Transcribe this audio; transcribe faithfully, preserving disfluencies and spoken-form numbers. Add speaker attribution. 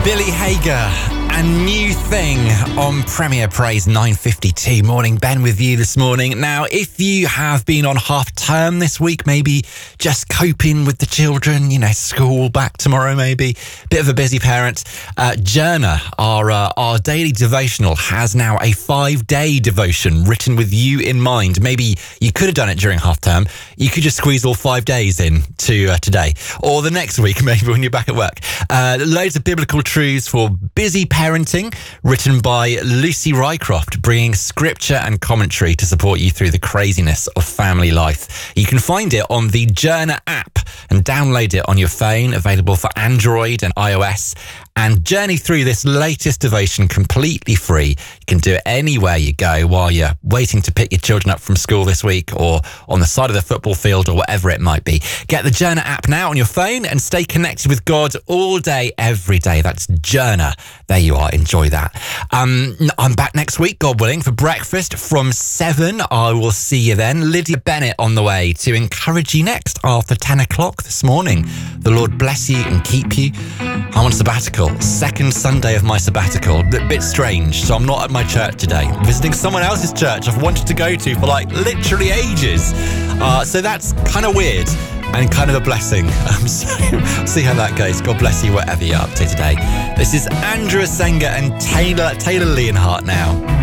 Speaker 1: Billy Hager and New Thing on Premier Praise nine fifty-two. Morning, Ben with you this morning. Now, if you have been on half term this week, maybe just coping with the children, you know, school back tomorrow maybe, bit of a busy parent, uh, Journa, our, uh, our daily devotional, has now a five-day devotion written with you in mind. Maybe you could have done it during half term. You could just squeeze all five days in to uh, today or the next week, maybe when you're back at work. Uh, loads of biblical truths for busy parenting, written by Lucy Rycroft, bringing scripture and commentary to support you through the craziness of family life. You can find it on the Journa app and download it on your phone, available for Android and iOS, and journey through this latest devotion completely free. You can do it anywhere you go while you're waiting to pick your children up from school this week, or on the side of the football field, or whatever it might be. Get the Journa app now on your phone and stay connected with God all day, every day. That's Journa. There you are. Enjoy that. Um, I'm back next week, God willing, for breakfast from seven. I will see you then. Lydia Bennett on the way to encourage you next after ten o'clock this morning. The Lord bless you and keep you. I'm on sabbatical. Second Sunday of my sabbatical. A bit strange. So I'm not at my church today. I'm visiting someone else's church I've wanted to go to for like literally ages. Uh, so that's kind of weird and kind of a blessing. Um, so see how that goes. God bless you, whatever you're up to today. This is Andrew Asenga and Taylor, Taylor Leonhardt now.